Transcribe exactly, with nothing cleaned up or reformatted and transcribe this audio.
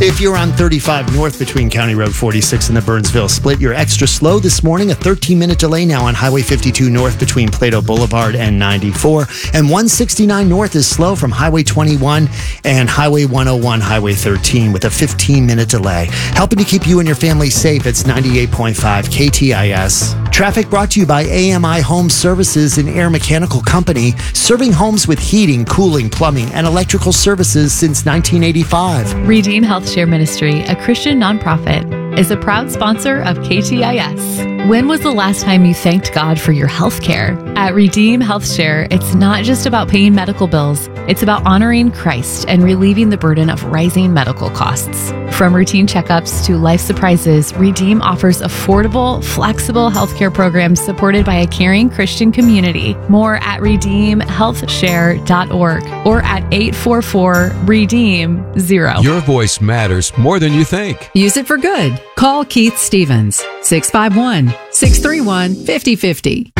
If you're on thirty-five north between County Road forty-six and the Burnsville split, you're extra slow this morning. A thirteen-minute delay now on Highway fifty-two north between Plato Boulevard and ninety-four. And one sixty-nine north is slow from Highway twenty-one and Highway one oh one, Highway thirteen with a fifteen-minute delay. Helping to keep you and your family safe, it's ninety-eight point five K T I S. Traffic brought to you by A M I Home Services and Air Mechanical Company, serving homes with heating, cooling, plumbing, and electrical services since nineteen eighty-five. Redeem Health Share Ministry, a Christian nonprofit, is a proud sponsor of K T I S. When was the last time you thanked God for your health care? At Redeem Health Share, it's not just about paying medical bills. It's about honoring Christ and relieving the burden of rising medical costs. From routine checkups to life surprises, Redeem offers affordable, flexible healthcare programs supported by a caring Christian community. More at redeem health share dot org or at eight four four redeem zero. Your voice matters more than you think. Use it for good. Call Keith Stevens, six five one, six three one, five oh five oh.